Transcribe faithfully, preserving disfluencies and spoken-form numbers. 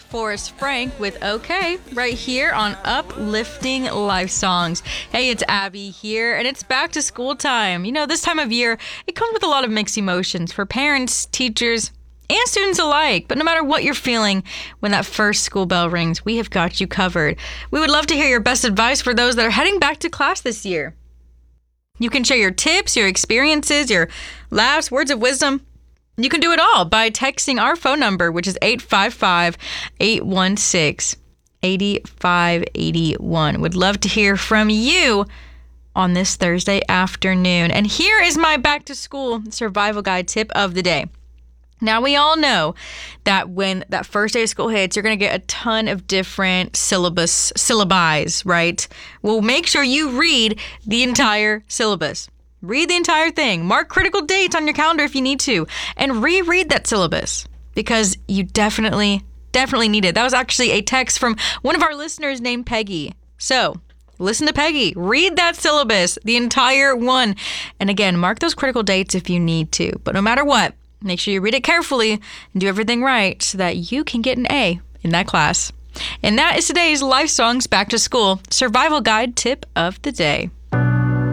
Forrest Frank with OK right here on Uplifting Life Songs. Hey, it's Abby here, and it's back to school time. You know, this time of year, it comes with a lot of mixed emotions for parents, teachers, and students alike. But no matter what you're feeling when that first school bell rings, we have got you covered. We would love to hear your best advice for those that are heading back to class this year. You can share your tips, your experiences, your laughs, words of wisdom. You can do it all by texting our phone number, which is eight five five, eight one six, eight five eight one. Would love to hear from you on this Thursday afternoon. And here is my back to school survival guide tip of the day. Now, we all know that when that first day of school hits, you're going to get a ton of different syllabus, syllabi, right? Well, make sure you read the entire syllabus. Read the entire thing. Mark critical dates on your calendar if you need to. And reread that syllabus because you definitely, definitely need it. That was actually a text from one of our listeners named Peggy. So listen to Peggy. Read that syllabus, the entire one. And again, mark those critical dates if you need to. But no matter what, make sure you read it carefully and do everything right so that you can get an A in that class. And that is today's Life Songs Back to School Survival Guide tip of the day.